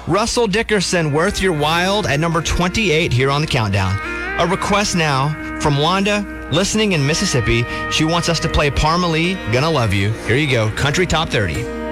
Russell Dickerson, Worth Your Wild at number 28 here on the countdown. A request now from Wanda, listening in Mississippi. She wants us to play Parmalee, Gonna Love You. Here you go, Country Top 30.